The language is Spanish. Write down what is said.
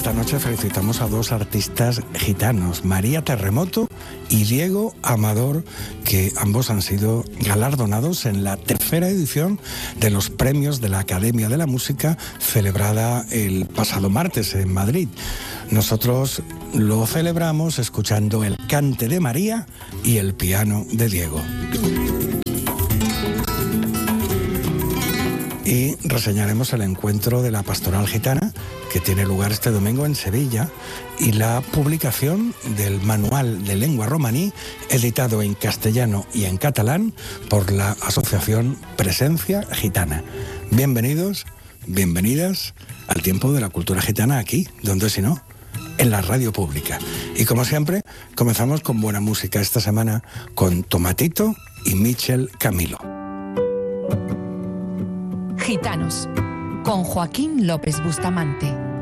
esta noche felicitamos a dos artistas gitanos, María Terremoto y Diego Amador, que ambos han sido galardonados en la tercera edición de los premios de la Academia de la Música, celebrada el pasado martes en Madrid. Nosotros lo celebramos escuchando el cante de María y el piano de Diego. Y reseñaremos el encuentro de la Pastoral Gitana, que tiene lugar este domingo en Sevilla, y la publicación del Manual de Lengua Romaní, editado en castellano y en catalán por la Asociación Presencia Gitana. Bienvenidos, bienvenidas al tiempo de la cultura gitana aquí, donde si no, en la radio pública. Y como siempre, comenzamos con buena música esta semana con Tomatito y Michel Camilo. Gitanos, con Joaquín López Bustamante.